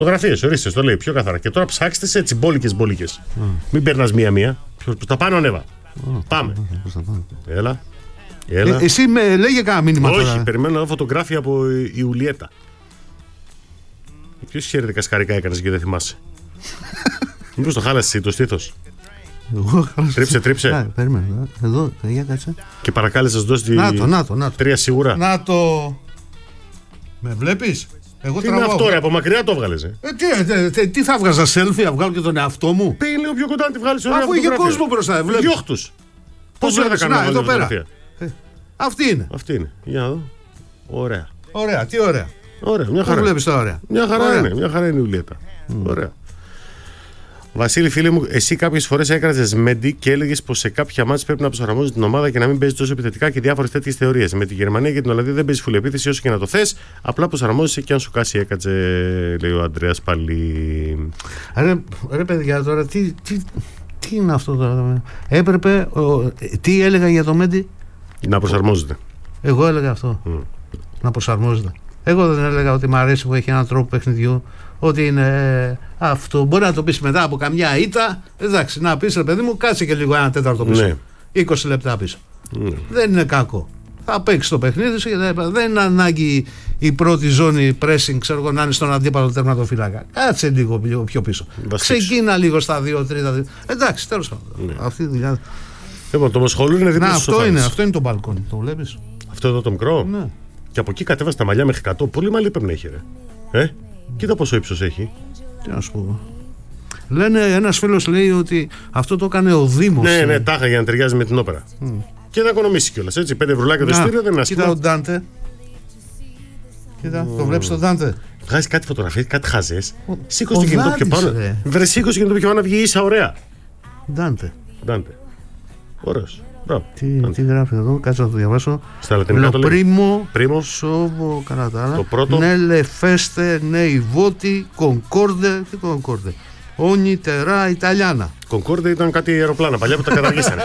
Φωτογραφίες, ορίστε, το λέει πιο καθαρά. Και τώρα ψάξτε σε τσιμπόλικες. Μην περνάς μία-μία. Τα πάνω ανέβα. Πάμε. Έλα. Εσύ λέγε κανένα μήνυμα. Όχι, τώρα. περιμένω ένα φωτογράφια από Ιουλιέτα. Ποιος χαίρεται κασκαρικά έκανες και δεν θυμάσαι? Μήπως το χάλασες το στήθος? Τρίψε. Περίμενε. Εδώ, για κάτσε. Και παρακάλεσα να σου δώσει Να το. 3 σίγουρα. Να το. Με βλέπεις? Εγώ Τι είναι αυτό, ρε, από μακριά το έβγαλες. Τι θα βγάζα, selfie, να βγάλω και τον εαυτό μου? Πήγαινε λίγο πιο κοντά να τη βγάλεις. Αφού είχε κόσμο μπροστά, βλέπεις. Διώχτους. Πώς θα κάνω εδώ πέρα. Αυτή είναι. Για να δω. Ωραία. Ωραία, τι ωραία. Ωραία, μια χαρά. Πώς βλέπεις τα ωραία? Μια χαρά είναι η Ιουλιέτα. Ωραία. Βασίλη, φίλε μου, εσύ κάποιες φορές έκανες μέντι και έλεγες πως σε κάποια μάτς πρέπει να προσαρμόζεις την ομάδα και να μην παίζεις τόσο επιθετικά και διάφορες τέτοιες θεωρίες. Με τη Γερμανία και την Ολλανδία δεν παίζεις φουλεπίθεση όσο και να το θες. Απλά προσαρμόζεσαι και αν σου κάσει έκατσε, λέει ο Ανδρέας πάλι. Ρε παιδιά, τώρα τι είναι αυτό τώρα? Έπρεπε. Τι έλεγα για το μέντι? Να προσαρμόζεται. Εγώ έλεγα αυτό. Να προσαρμόζεται. Εγώ δεν έλεγα ότι μου αρέσει που έχει έναν τρόπο παιχνιδιού, ότι είναι αυτό. Μπορεί να το πεις μετά από καμιά ήττα. Εντάξει, να πεις, ρε παιδί μου, κάτσε και λίγο ένα τέταρτο πίσω. Ναι. 20 λεπτά πίσω. Δεν είναι κακό. Θα παίξει το παιχνίδι σου και δεν είναι ανάγκη η πρώτη ζώνη pressing, ξέρω, να είναι στον αντίπαλο τερματοφύλακα. Κάτσε λίγο πιο πίσω. Ξεκίνα λίγο στα 2-3. Εντάξει, τέλος πάντων. Ναι. Αυτή η δουλειά. Λοιπόν, το Μοσχολού είναι δίπλα στο σοφά. Αυτό είναι το μπαλκόνι. Το βλέπεις? Αυτό εδώ το μικρό. Ναι. Και από εκεί κατέβασε τα μαλλιά μέχρι 100. Πολύ μαλλί πρέπει να έχει, ρε. Κοίτα πόσο ύψος έχει. Τι να σου πω. Λένε, ένας φίλος λέει ότι αυτό το έκανε ο Δήμος. Ναι, τάχα για να ταιριάζει με την όπερα. Και να οικονομήσει κιόλας. Έτσι, 5 ευρουλάκια το ειστήριο δεν είναι άσχημα. Κοίτα ο Ντάντε. Κοίτα, το βλέπεις τον Ντάντε? Βγάζει κάτι φωτογραφίες, κάτι χαζές. Σήκωσε το κινητό πιο πάνω. Βρε, σήκωσε το κινητό πιο πάνω να βγει ίσα ωραία. Ντάντε. Ωραίος. Τι γράφει εδώ, κάτσε να το διαβάσω. Στα λατινικά το λέει. Πρίμο, σόβο, κανατάλα. Το πρώτο. Νέλε, φέστε, νέι, βότι, κονκόρντε. Τι κονκόρντε? Όνι, τερά, Ιταλιάνα. Κονκόρντε ήταν κάτι αεροπλάνα παλιά που τα καταργήσανε.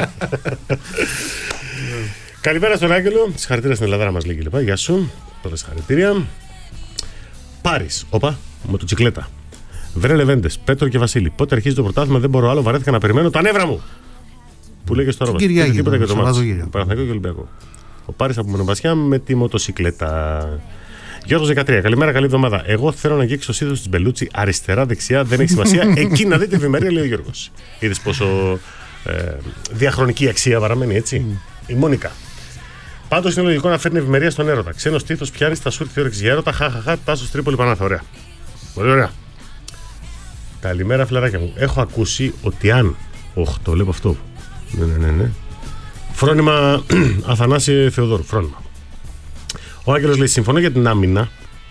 Καλημέρα στον Άγγελο. Συγχαρητήρια στην Ελλάδα μας, λέει και λοιπά. Γεια σου. Τώρα συγχαρητήρια. Πάρης, όπα, μοτοτσικλέτα. Βρε Λεβέντες, Πέτρο και Βασίλη. Πότε αρχίζει το πρωτάθλημα, δεν μπορώ άλλο, βαρέθηκα να περιμένω τα νεύρα μου. Που λέγε στο Ρόμπερτ. Κυριακή. Τίποτα για το μάτι. Παναθηναϊκό και Ολυμπιακό. Ο Πάρης από Μονοβασιά με τη μοτοσυκλέτα. Γιώργος 13. Καλημέρα, καλή εβδομάδα. Εγώ θέλω να αγγίξω το σύνθος της Μπελούτσι αριστερά-δεξιά, δεν έχει σημασία. Εκεί να δείτε ευημερία, λέει ο Γιώργος. Είδες πόσο διαχρονική αξία παραμένει, έτσι. Η Μόνικα. Πάντως είναι λογικό να φέρνει ευημερία στον έρωτα. Ξένο στήθος πιάνει στα σούρ τη όρεξη για έρωτα. Χαχαχά, Τάσος Τρίπολη Πανάθα. Ωραία. Πολύ ωραία. Καλημέρα, φιλαράκια μου. Έχω ακούσει ότι αν. Το βλέπω αυτό. Ναι. Φρόνημα Αθανάση Θεοδόρου. Φρόνημα. Ο Άγγελος λέει: συμφωνώ για την άμυνα.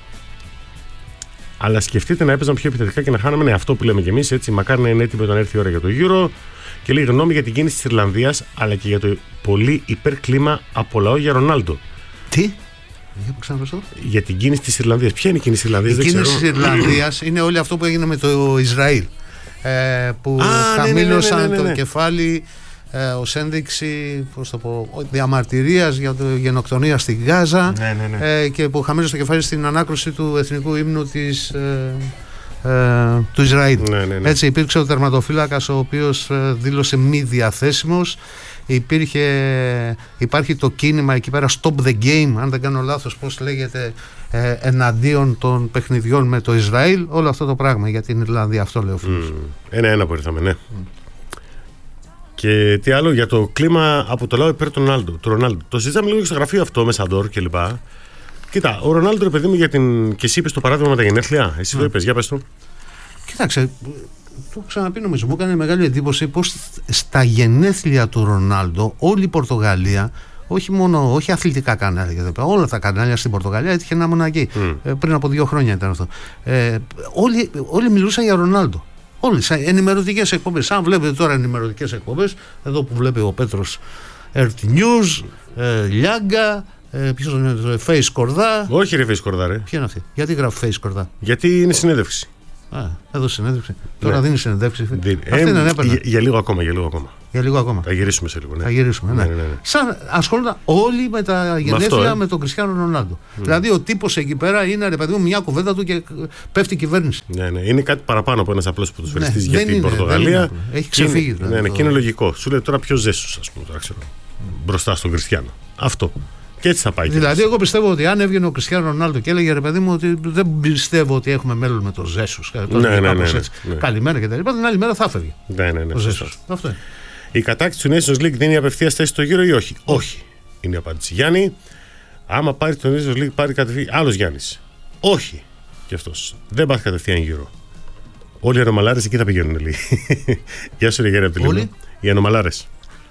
Αλλά σκεφτείτε να έπαιζαν πιο επιθετικά και να χάναμε. Ναι, αυτό που λέμε κι εμείς. Έτσι, μακάρι να είναι έτοιμο όταν έρθει η ώρα για το Euro. Και λέει γνώμη για την κίνηση της Ιρλανδίας, αλλά και για το πολύ υπερκλίμα από λαό για Ρονάλντο. Τι? Για την κίνηση της Ιρλανδίας. Ποια είναι η κίνηση της Ιρλανδίας? Η κίνηση της Ιρλανδίας είναι όλο αυτό που έγινε με το Ισραήλ. Που χαμήλωσαν το κεφάλι ως ένδειξη, πώς το πω, διαμαρτυρίας για το γενοκτονία στην Γάζα. Και που χαμήλωσε το κεφάλι στην ανάκρουση του εθνικού ύμνου του Ισραήλ. Έτσι υπήρξε ο τερματοφύλακας ο οποίος δήλωσε μη διαθέσιμος. Υπάρχει το κίνημα εκεί πέρα Stop the Game, αν δεν κάνω λάθος πώς λέγεται, εναντίον των παιχνιδιών με το Ισραήλ. Όλο αυτό το πράγμα για την Ιρλανδία, αυτό λέω φίλος. Ένα που ήρθαμε, ναι. Και τι άλλο για το κλίμα από το λαό υπέρ του Ρονάλντο. Το συζητάμε λίγο στο γραφείο αυτό με Σαντόρ κλπ. Κοίτα, ο Ρονάλντο, ρε παιδί μου, και εσύ είπες το παράδειγμα με τα γενέθλια. Εσύ το είπες, για πες το. Κοίταξε, το έχω ξαναπεί νομίζω. Μου έκανε μεγάλη εντύπωση πως στα γενέθλια του Ρονάλντο όλη η Πορτογαλία, όχι αθλητικά κανάλια, όλα τα κανάλια στην Πορτογαλία έτυχε να ήμουν εκεί. Πριν από 2 χρόνια ήταν αυτό. Όλοι μιλούσαν για Ρονάλντο. Όλοι, σαν ενημερωτικές εκπομπές. Αν βλέπετε τώρα ενημερωτικές εκπομπές, εδώ που βλέπει ο Πέτρος RT News, Λιάγκα. Ποιος είναι, Face Κορδά? Όχι, ρε Face Κορδά, ρε. Ποια είναι αυτή? Γιατί γράφει Face Κορδά? Γιατί είναι συνέντευξη. Έδωσε συνέντευξη. Τώρα δίνει συνέντευξη. Για λίγο ακόμα. Για λίγο ακόμα. Θα γυρίσουμε σε λίγο. Ναι. Θα γυρίσουμε, ναι. Σαν ασχολούνται όλοι με τα γενέθλια με τον Κριστιάνο Ρονάλντο. Δηλαδή ο τύπος εκεί πέρα είναι, ρε παιδί μου, μια κουβέντα του και πέφτει η κυβέρνηση. Ναι. Είναι κάτι παραπάνω από ένας απλός ποδοσφαιριστής για την Πορτογαλία. Έχει ξεφύγει. Και είναι λογικό. Σου λέει τώρα ποιο Ζέσους, ας πούμε, μπροστά στον Κριστιάνο. Αυτό. Και έτσι θα πάει. Δηλαδή, εγώ πιστεύω ότι αν έβγαινε ο Κριστιάνο Ρονάλντο και έλεγε, ρε παιδί μου, ότι δεν πιστεύω ότι έχουμε μέλλον με τον Ζέσους. Καλημέρα και τα λοιπά, την άλλη μέρα θα έφευγε. Ναι. Αυτό είναι. Η κατάκτηση του Nations League δίνει απευθείας θέση στο Euro ή όχι? Όχι. Είναι η απάντηση. Γιάννη, άμα πάρει το Nations League, πάρει κατευθείαν. Άλλος Γιάννης. Όχι. Και αυτός. Δεν πάει κατευθείαν Euro. Όλοι οι ανομαλάρες εκεί θα πηγαίνουν λίγο. Γεια σου, ρε Γιάννη, από τη Λίμνο. Οι ανομαλάρες.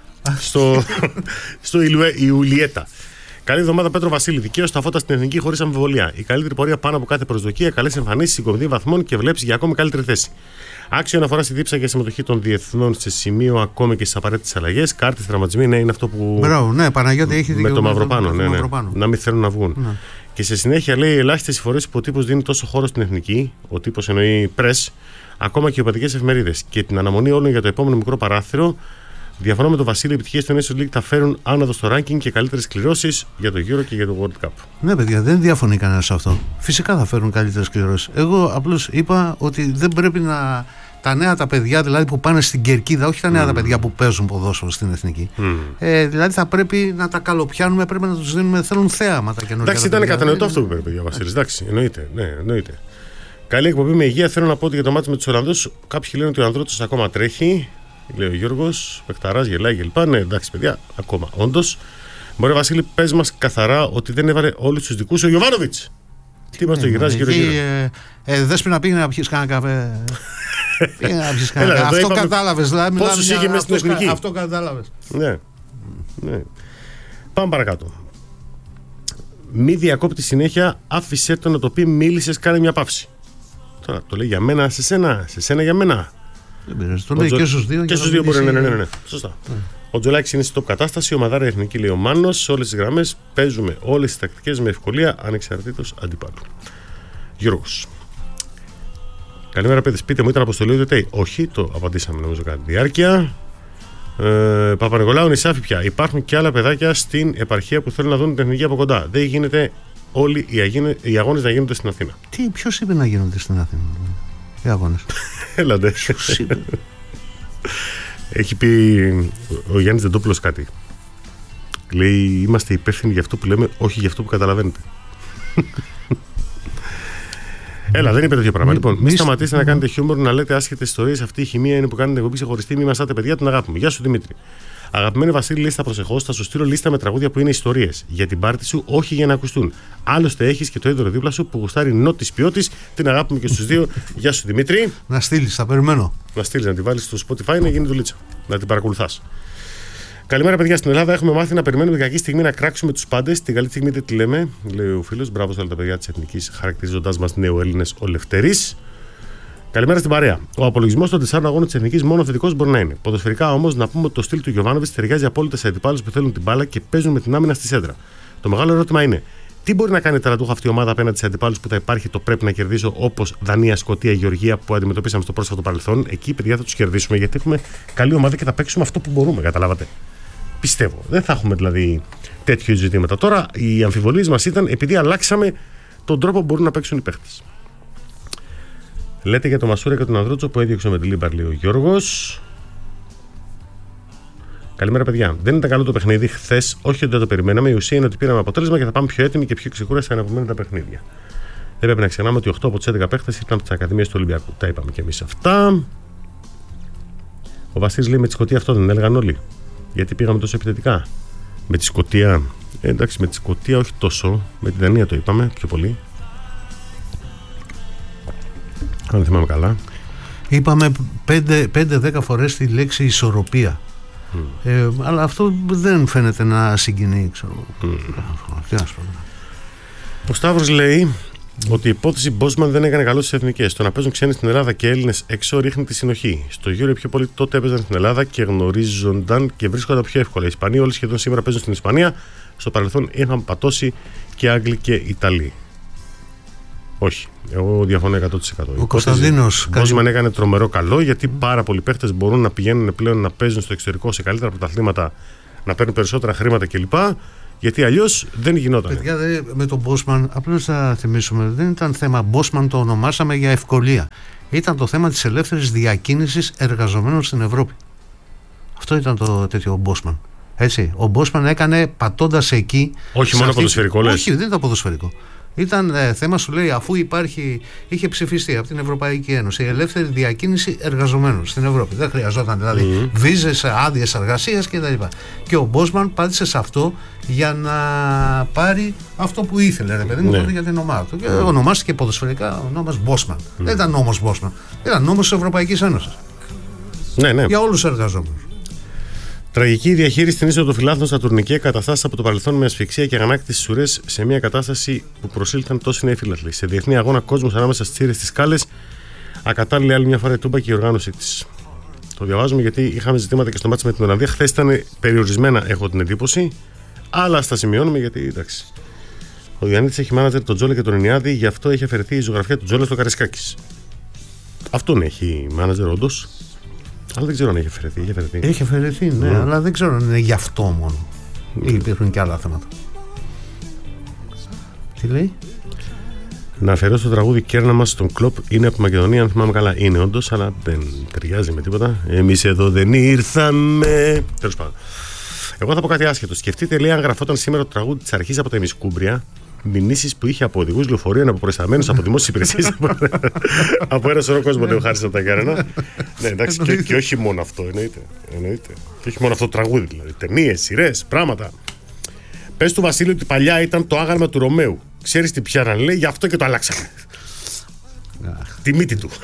στο Ιουλιέτα. Καλή εβδομάδα, Πέτρο Βασίλη. Δικαίως τα φώτα στην εθνική χωρίς αμφιβολία. Η καλύτερη πορεία πάνω από κάθε προσδοκία, καλές εμφανίσεις, συγκομιδή βαθμών και βλέψεις για ακόμη καλύτερη θέση. Άξιο αναφορά στη δίψα για συμμετοχή των διεθνών σε σημείο ακόμη και στις απαραίτητες αλλαγές. Κάρτες, τραυματισμοί, ναι, είναι αυτό που. Μπράβο, ναι, Παναγιώτη, έχει με το μαυροπάνω. Ναι. Να μην θέλουν να βγουν. Ναι. Και σε συνέχεια λέει: ελάχιστες οι φορές που ο τύπος δίνει τόσο χώρο στην εθνική, ο τύπος εννοεί press, ακόμα και οι οπαδικές εφημερίδες. Και την αναμονή όλων για το επόμενο μικρό παράθυρο. Διαφωνώ με τον Βασίλη, οι επιτυχίες του Nations League θα φέρουν άνοδο στο ranking και καλύτερες κληρώσεις για το Euro και για το World Cup. Ναι, παιδιά, δεν διαφωνεί κανένας σε αυτό. Φυσικά θα φέρουν καλύτερες κληρώσεις. Εγώ απλώς είπα ότι δεν πρέπει να. Τα νέα τα παιδιά δηλαδή που πάνε στην κερκίδα, όχι τα νέα τα παιδιά που παίζουν ποδόσφαιρο στην εθνική. Δηλαδή θα πρέπει να τα καλοπιάνουμε, πρέπει να τους δίνουμε. Θέλουν θέαμα τα καινούργια. Εντάξει, ήταν κατανοητό αυτό που είπε, παιδιά, Βασίλη. Εντάξει, εννοείται. Καλή εκπομπή με υγεία. Θέλω να πω ότι για το μάτι με τους Ολλανδούς, κάποιοι λένε ότι ο Ανδρούτσος ακόμα τρέχει. Λέει ο Γιώργος, Πεκταράς, γελάει κλπ. Ναι, εντάξει, παιδιά, ακόμα. Όντως, μπορεί Βασίλη, πες μας καθαρά ότι δεν έβαλε όλους τους δικούς ο Γιοβάνοβιτς. Τι μας το γυρνάς γύρω-γύρω. Δέσποινα, πήγαινε να πιεις κανένα καφέ. Αυτό κατάλαβες. Δηλαδή, πόσους είχε μέσα στην εθνική. Αυτό κατάλαβες. Ναι. Πάμε παρακάτω. Μη διακόπτη συνέχεια, άφησέ το να το πει, μίλησες, κάνε μια παύση. Τώρα το λέει για μένα, σε σένα για μένα. Δεν πειράζει. Το λέει και στους δύο. Και στους δύο μπορεί να είναι. Σωστά. Ο Τζολάκης είναι στη top κατάσταση. Ο Μαδάρα εθνική, λέει ο Μάνος. Σε όλες τις γραμμές παίζουμε όλες τις τακτικές με ευκολία ανεξαρτήτως αντιπάλου. Γιώργος. Καλημέρα, παιδες. Πείτε μου, ήταν αποστολή ούτε όχι, το απαντήσαμε νομίζω κατά τη διάρκεια. Παπα-Νικολάου, νησάφι πια. Υπάρχουν και άλλα παιδάκια στην επαρχία που θέλουν να δουν την εθνική από κοντά. Δεν γίνεται όλοι οι αγώνες να γίνονται στην Αθήνα. Ποιος είπε να γίνονται στην Αθήνα? Οι αγώνες. Έλατε. Έχει πει ο Γιάννης Δεντόπουλος κάτι. Λέει: είμαστε υπεύθυνοι για αυτό που λέμε, όχι για αυτό που καταλαβαίνετε. Έλα, δεν είπε τέτοιο πράγμα. Λοιπόν, μην σταματήσετε να κάνετε χιούμορ, να λέτε άσχετες ιστορίες. Αυτή η χημεία είναι που κάνετε εκπομπή ξεχωριστή. Μην μασάτε, παιδιά, τον αγάπη μου. Γεια σου, Δημήτρη. Αγαπημένη Βασίλη, λίστα προσεχώς. Θα σου στείλω λίστα με τραγούδια που είναι ιστορίες. Για την πάρτι σου, όχι για να ακουστούν. Άλλωστε, έχεις και το είδωρο δίπλα σου που γουστάρει νότης ποιότης. Την αγάπη μου και στους δύο. Γεια σου, Δημήτρη. Να στείλεις, θα περιμένω. Να στείλεις, να τη βάλεις στο Spotify να γίνει δουλίτσα. Να την παρακολουθάς. Καλημέρα, παιδιά. Στην Ελλάδα έχουμε μάθει να περιμένουμε την κακή στιγμή να κράξουμε τους πάντες. Την καλή στιγμή δεν τη λέμε, λέει ο φίλος. Μπράβο σε όλα τα παιδιά της Εθνικής, χαρακτηρίζοντάς μας νέο-Έλληνες ο Λευτέρης. Καλημέρα στην παρέα. Ο απολογισμός των 4 αγώνων της Εθνικής μόνο θετικός μπορεί να είναι. Ποδοσφαιρικά όμως, να πούμε ότι το στυλ του Γιοβάνοβιτς ταιριάζει απόλυτα σε αντιπάλους που θέλουν την μπάλα και παίζουν με την άμυνα στη σέντρα. Το μεγάλο ερώτημα είναι, τι μπορεί να κάνει ταραντούχα αυτή η ομάδα απέναντι σε αντιπάλους που θα υπάρχει το πρέπει να κερδίσω, όπως Δανία, Σκωτία, Γεωργία που αντιμετωπίσαμε στο πρόσφατο παρελθόν? Εκεί, παιδιά, θα τους κερδίσουμε γιατί έχουμε καλή ομάδα και θα παίξουμε αυτό που μπορούμε, καταλάβατε. Πιστεύω. Δεν θα έχουμε δηλαδή τέτοιου ζητήματα. Τώρα οι αμφιβολίες μας ήταν επειδή αλλάξαμε τον τρόπο που μπορούν να παίξουν οι παίχτες. Λέτε για τον Μασούρα και τον Ανδρούτσο που έδιωξε με τη Λίμπαρ, λέει ο Γιώργος. Καλημέρα, παιδιά. Δεν ήταν καλό το παιχνίδι χθες, όχι ότι δεν το περιμέναμε. Η ουσία είναι ότι πήραμε αποτέλεσμα και θα πάμε πιο έτοιμοι και πιο ξεκούραστοι στα αναπομένοντα παιχνίδια. Δεν πρέπει να ξεχνάμε ότι 8 από τις 11 παίχτες ήταν από τις Ακαδημίες του Ολυμπιακού. Τα είπαμε και εμείς αυτά. Ο Βασίλης λέει: με τη Σκωτία αυτό δεν έλεγαν όλοι? Γιατί πήγαμε τόσο επιθετικά? Με τη Σκωτία. Εντάξει, με τη Σκωτία όχι τόσο. Με τη Δανία το είπαμε πιο πολύ. Αν θυμάμαι καλά. Είπαμε 5-10 φορές τη λέξη ισορροπία. Αλλά αυτό δεν φαίνεται να συγκινεί, ξέρω. Ο Σταύρος λέει ότι η υπόθεση Μπόσμαν δεν έκανε καλό στις εθνικές. Το να παίζουν ξένοι στην Ελλάδα και Έλληνες έξω ρίχνει τη συνοχή. Στο Euro πιο πολλοί τότε έπαιζαν στην Ελλάδα και γνωρίζονταν και βρίσκονταν πιο εύκολα. Οι Ισπανοί όλοι σχεδόν σήμερα παίζουν στην Ισπανία. Στο παρελθόν είχαν πατώσει και Άγγλοι και Ιταλοί. Όχι. Εγώ διαφωνώ 100%. Ο Κωνσταντίνος. Ο Μπόσμαν έκανε τρομερό καλό, γιατί πάρα πολλοί παίχτες μπορούν να πηγαίνουν πλέον να παίζουν στο εξωτερικό σε καλύτερα πρωταθλήματα, να παίρνουν περισσότερα χρήματα κλπ. Γιατί αλλιώς δεν γινόταν. Παιδιά, με τον Μπόσμαν, απλώς θα θυμίσουμε, δεν ήταν θέμα Μπόσμαν, το ονομάσαμε για ευκολία. Ήταν το θέμα της ελεύθερης διακίνησης εργαζομένων στην Ευρώπη. Αυτό ήταν το τέτοιο Μπόσμαν. Έτσι. Ο Μπόσμαν έκανε πατώντας εκεί. Όχι μόνο ποδοσφαιρικό, λες. Όχι, δεν ήταν ποδοσφαιρικό. Ήταν θέμα, σου λέει, αφού είχε ψηφιστεί από την Ευρωπαϊκή Ένωση η ελεύθερη διακίνηση εργαζομένων στην Ευρώπη. Δεν χρειαζόταν δηλαδή βίζες, άδειες εργασίας κτλ. Και ο Μπόσμαν πάτησε σε αυτό για να πάρει αυτό που ήθελε, ρε παιδί μου, τότε για την ομάδα του. Και ονομάστηκε ποδοσφαιρικά ο νόμος Μπόσμαν. Δεν ήταν νόμος Μπόσμαν. Ήταν νόμος της Ευρωπαϊκής Ένωσης. Ναι. Για όλους τους εργαζόμενους. Τραγική διαχείριση στην είσοδο των φιλάθλων στα τουρνικέ, καταστάσεις από το παρελθόν με ασφυξία και αγανάκτηση στις ουρές σε μια κατάσταση που προσήλθαν τόσοι νέοι φιλαθλοί. Σε διεθνή αγώνα κόσμος ανάμεσα στις τσίρες στις σκάλες, ακατάλληλη άλλη μια φορά η Τούμπα και η οργάνωσή της. Το διαβάζουμε γιατί είχαμε ζητήματα και στο μάτς με την Ολλανδία. Χθες ήταν περιορισμένα, έχω την εντύπωση, αλλά στα σημειώνουμε γιατί εντάξει. Ο Διαννήτης έχει μάνατζερ τον Τζόλε και τον Ινιάδη, γι' αυτό έχει αφαιρεθεί η ζωγραφιά του Τζόλε στο Καρισκάκης. Αυτόν έχει μάνατζερ όντως. Αλλά δεν ξέρω αν έχει αφαιρεθεί. Έχει αφαιρεθεί, ναι, αλλά δεν ξέρω αν είναι γι' αυτό μόνο. Ή υπήρχαν και άλλα θέματα. Τι λέει? Να αφαιρέσω το τραγούδι Κέρνα μας στον Κλοπ είναι από Μακεδονία, αν θυμάμαι καλά. Είναι όντως, αλλά δεν ταιριάζει με τίποτα. Εμείς εδώ δεν ήρθαμε. Τέλος πάντων. Εγώ θα πω κάτι άσχετο. Σκεφτείτε, λέει, αν γραφόταν σήμερα το τραγούδι της αρχής από τα ημισκούμπρια, μηνύσεις που είχε από οδηγούς λεωφορείων, από προϊσταμένους, από δημόσιες υπηρεσίες. Από ένα σωρό κόσμο δεν χάρισε από τα Κέρνα. Ναι, εντάξει, και όχι μόνο αυτό, εννοείται. Και όχι μόνο αυτό το τραγούδι, δηλαδή. Ταινίες, σειρές, πράγματα. Πες του Βασίλη ότι παλιά ήταν το άγαλμα του Ρωμαίου. Ξέρεις τι πιάναν, λέει, γι' αυτό και το αλλάξαμε. Τη μύτη του.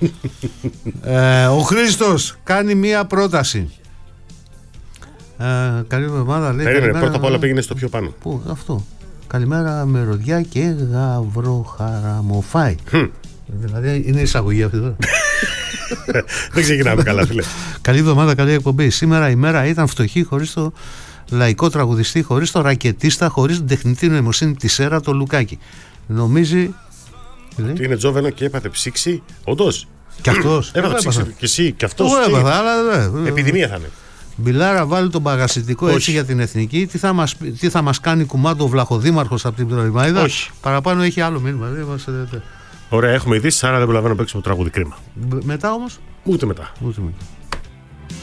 Ο Χρήστος κάνει μία πρόταση. Καλή εβδομάδα, λέει. Περίμενε, πρώτα απ' όλα πήγαινε στο πιο πάνω. Πού, αυτό. Καλημέρα, μυρωδιά και γαυροχαραμοφάι. Δηλαδή είναι εισαγωγή αυτή εδώ. Δεν ξεκινάμε καλά, φίλε. Καλή εβδομάδα, καλή εκπομπή. Σήμερα η μέρα ήταν φτωχή, χωρίς το λαϊκό τραγουδιστή, χωρίς το ρακετίστα, χωρίς την τεχνητή νοημοσύνη τη Σέρα, το Λουκάκι. Νομίζει. Ότι είναι τζόβενο και έπαθε ψήξη. Όντως. Κι αυτός. Έπαθε ψήξη. Και εσύ, κι αυτός. Επιδημία θα είναι. Μπιλάρα, βάλει τον παγασιτικό έτσι για την εθνική. Τι θα μας κάνει κουμάντο ο Βλαχοδήμαρχος από την Πτολεμαΐδα. Όχι. Παραπάνω έχει άλλο μήνυμα. Ωραία, έχουμε ειδήσεις, άρα δεν προλαβαίνω να παίξουμε το τραγούδι, κρίμα. Μετά όμως. Ούτε μετά.